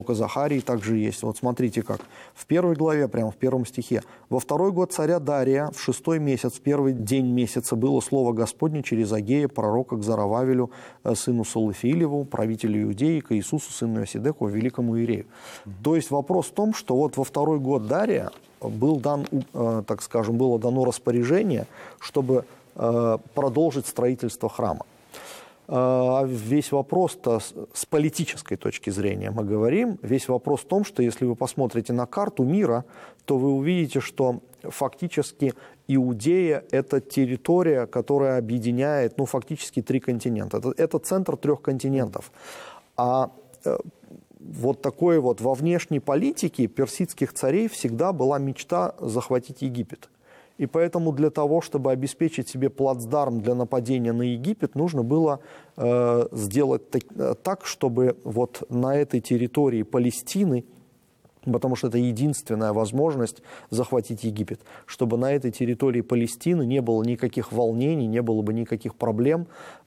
Захарии также есть. Вот смотрите как. В 1 главе, прямо в 1 стихе. «Во 2-й год царя Дария, в 6-й месяц, в 1-й день месяца, было слово Господне через Агея, пророка, к Зарававелю, сыну Салафиилеву, правителю Иудеи, к Иисусу, сыну Иосидеку, великому иерею». То есть вопрос в том, что вот во 2-й год Дария был дан, так скажем, было дано распоряжение, чтобы продолжить строительство храма. Весь вопрос-то с политической точки зрения мы говорим, весь вопрос в том, что если вы посмотрите на карту мира, то вы увидите, что фактически Иудея – это территория, которая объединяет, ну, фактически 3 континента. Это центр 3 континентов. А вот такой вот во внешней политике персидских царей всегда была мечта захватить Египет. И поэтому для того, чтобы обеспечить себе плацдарм для нападения на Египет, нужно было сделать так, чтобы вот на этой территории Палестины, потому что это единственная возможность захватить Египет, чтобы на этой территории Палестины не было никаких волнений, не было бы никаких проблем,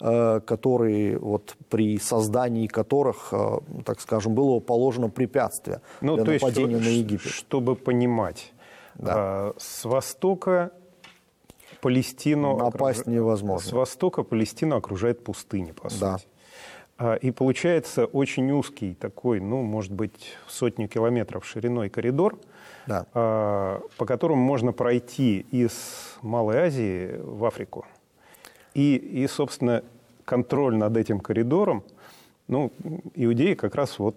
которые вот при создании которых, так скажем, было положено препятствие для нападения на Египет. Чтобы понимать, да. С востока Палестину напасть невозможно. С востока Палестину окружает пустыня, по сути. Да. И получается очень узкий такой, ну, может быть, 100 километров шириной коридор, да. По которому можно пройти из Малой Азии в Африку. И, собственно, контроль над этим коридором, ну, иудеи как раз вот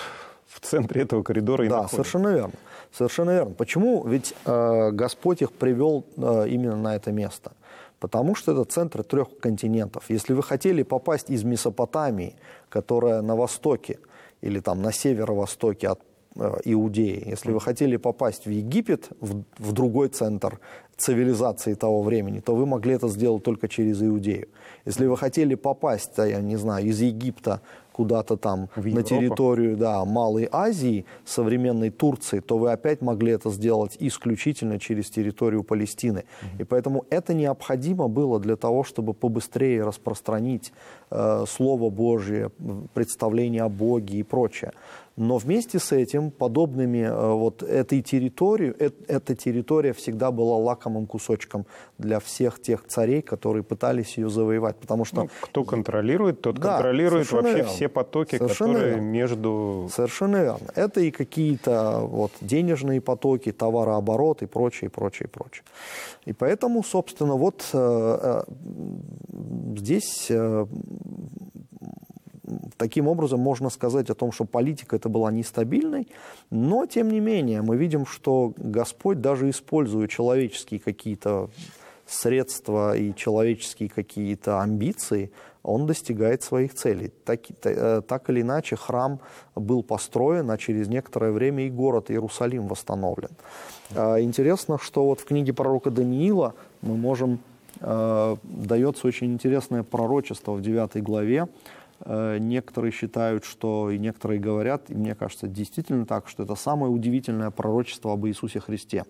в центре этого коридора и находятся. Да, совершенно верно. Совершенно верно. Почему? Ведь Господь их привел именно на это место. Потому что это центр 3 континентов. Если вы хотели попасть из Месопотамии, которая на востоке, или там на северо-востоке от Иудеи, если вы хотели попасть в Египет, в другой центр цивилизации того времени, то вы могли это сделать только через Иудею. Если вы хотели попасть, я не знаю, из Египта куда-то там на территорию, да, Малой Азии, современной Турции, то вы опять могли это сделать исключительно через территорию Палестины. И поэтому это необходимо было для того, чтобы побыстрее распространить Слово Божие, представление о Боге и прочее. Но вместе с этим, подобными вот этой территории, эта территория всегда была лакомым кусочком для всех тех царей, которые пытались ее завоевать. Потому что... Ну, кто контролирует, тот контролирует вообще верно. Все потоки, совершенно которые верно. Между... Совершенно верно. Это и какие-то вот денежные потоки, товарооборот и прочее, прочее, прочее. И поэтому, собственно, вот здесь... Таким образом, можно сказать о том, что политика это была нестабильной, но, тем не менее, мы видим, что Господь, даже используя человеческие какие-то средства и человеческие какие-то амбиции, Он достигает своих целей. Так или иначе, храм был построен, а через некоторое время и город Иерусалим восстановлен. Интересно, что вот в книге пророка Даниила мы можем, дается очень интересное пророчество в 9 главе. Некоторые считают, что, и некоторые говорят, и мне кажется, действительно так, что это самое удивительное пророчество об Иисусе Христе.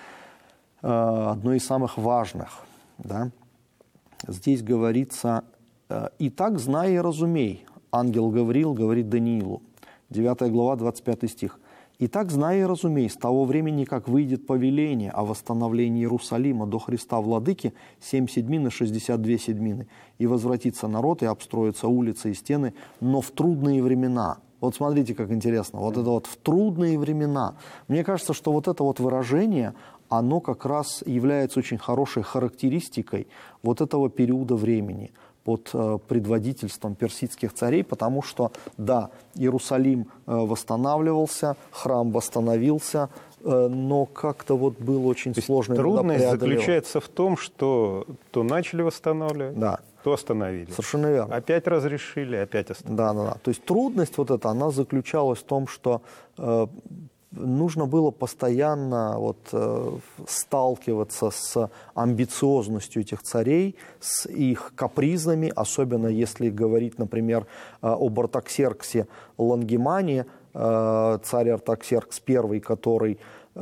Одно из самых важных. Да? Здесь говорится: «Итак, знай и разумей», ангел Гавриил говорит Даниилу, 9 глава, 25 стих. «Итак, знай и разумей, с того времени, как выйдет повеление о восстановлении Иерусалима до Христа Владыки, 7 седьмин и 62 седьмины, и возвратится народ, и обстроятся улицы и стены, но в трудные времена». Вот смотрите, как интересно. Вот это вот «в трудные времена». Мне кажется, что вот это вот выражение, оно как раз является очень хорошей характеристикой вот этого периода времени под предводительством персидских царей, потому что, да, Иерусалим восстанавливался, храм восстановился, но как-то вот было очень сложно. Трудность заключается в том, что то начали восстанавливать, да. то остановили. Совершенно верно. Опять разрешили, опять остановили. Да. То есть трудность вот эта, она заключалась в том, что нужно было постоянно сталкиваться с амбициозностью этих царей, с их капризами, особенно если говорить, например, об Артаксерксе Лангемане, царь Артаксеркс I, который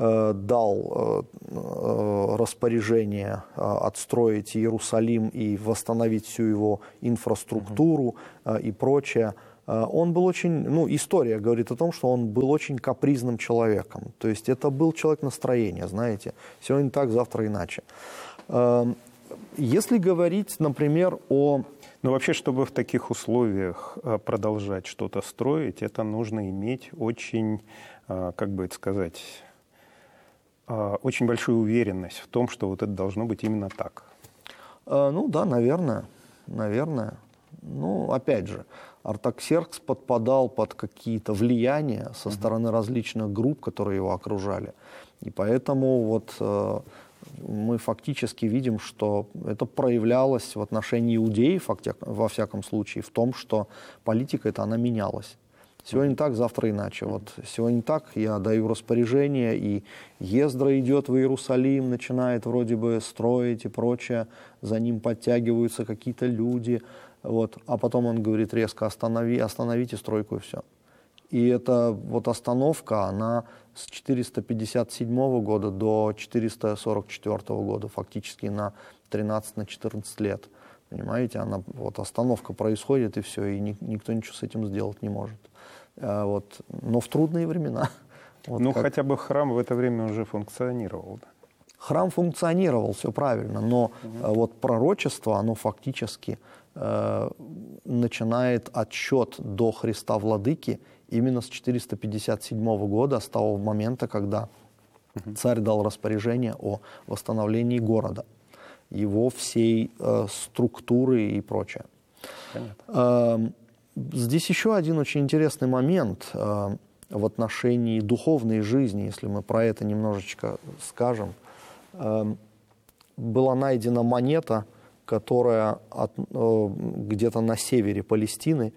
дал распоряжение отстроить Иерусалим и восстановить всю его инфраструктуру и прочее. Он был очень, история говорит о том, что он был очень капризным человеком. То есть это был человек настроения, знаете. Сегодня так, завтра иначе. Если говорить, например, о... вообще, чтобы в таких условиях продолжать что-то строить, это нужно иметь очень, как бы это сказать, очень большую уверенность в том, что вот это должно быть именно так. Да, наверное. Опять же, Артаксеркс подпадал под какие-то влияния со стороны различных групп, которые его окружали. И поэтому мы фактически видим, что это проявлялось в отношении иудеев, во всяком случае, в том, что политика эта, она менялась. Сегодня так, завтра иначе. Сегодня так, я даю распоряжение, и Ездра идет в Иерусалим, начинает вроде бы строить и прочее, за ним подтягиваются какие-то люди, а потом он говорит резко: остановите стройку, и все. И эта остановка, она с 457 года до 444 года, фактически на 13-14 лет. Понимаете, остановка происходит, и все, и никто ничего с этим сделать не может. Но в трудные времена. Хотя бы храм в это время уже функционировал. Храм функционировал, все правильно, но пророчество, оно фактически начинает отсчет до Христа Владыки именно с 457 года, с того момента, когда царь дал распоряжение о восстановлении города, его всей структуры и прочее. Здесь еще один очень интересный момент в отношении духовной жизни, если мы про это немножечко скажем. Была найдена монета, которая где-то на севере Палестины.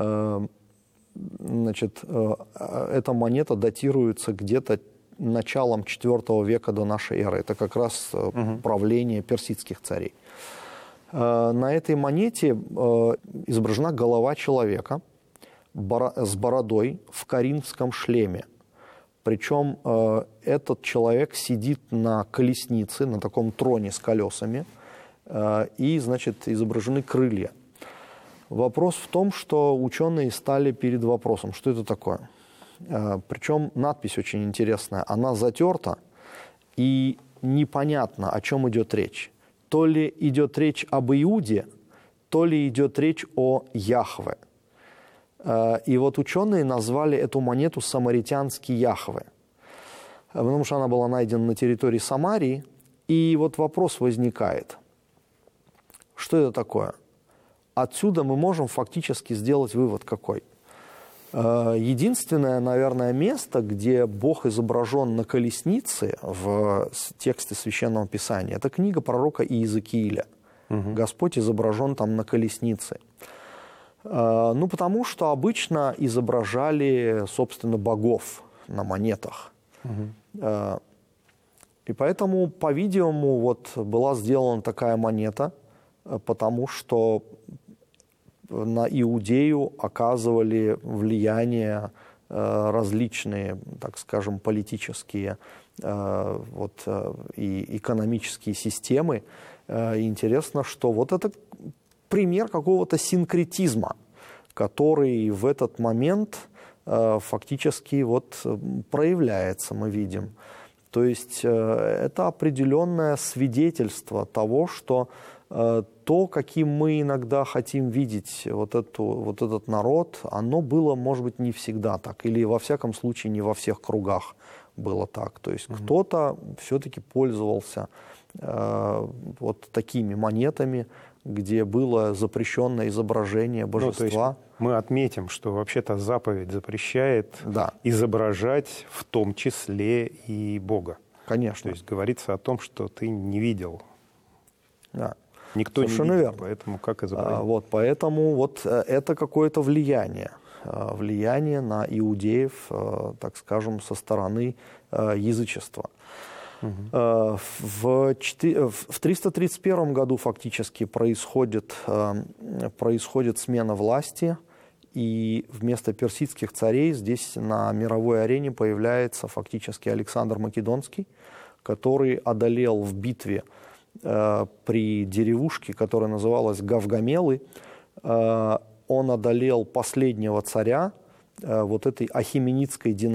Эта монета датируется где-то началом IV века до нашей эры. Это как раз правление персидских царей. На этой монете изображена голова человека с бородой в коринфском шлеме. Причем этот человек сидит на колеснице, на таком троне с колесами, и, изображены крылья. Вопрос в том, что ученые стали перед вопросом, что это такое. Причем надпись очень интересная. Она затерта, и непонятно, о чем идет речь. То ли идет речь об Иуде, то ли идет речь о Яхве. И ученые назвали эту монету самаритянский Яхве, потому что она была найдена на территории Самарии. И вопрос возникает, что это такое? Отсюда мы можем фактически сделать вывод какой? Единственное, наверное, место, где Бог изображен на колеснице в тексте Священного Писания, это книга пророка Иезекииля. Господь изображен там на колеснице. Потому что обычно изображали, собственно, богов на монетах. И поэтому, по-видимому, была сделана такая монета, потому что на Иудею оказывали влияние различные, так скажем, политические и экономические системы. И интересно, что это пример какого-то синкретизма, который в этот момент фактически проявляется, мы видим. То есть это определенное свидетельство того, что то, каким мы иногда хотим видеть этот народ, оно было, может быть, не всегда так. Или, во всяком случае, не во всех кругах было так. То есть кто-то все-таки пользовался такими монетами, где было запрещенное изображение божества. То есть мы отметим, что вообще-то заповедь запрещает изображать в том числе и Бога. Конечно. То есть говорится о том, что ты не видел. Да. Никто совершенно не видел, верно. Поэтому как изобразить? Поэтому это какое-то влияние на иудеев, так скажем, со стороны язычества. В 331 году фактически происходит смена власти, и вместо персидских царей здесь на мировой арене появляется фактически Александр Македонский, который одолел в битве при деревушке, которая называлась Гавгамелы, он одолел последнего царя вот этой ахименидской династии.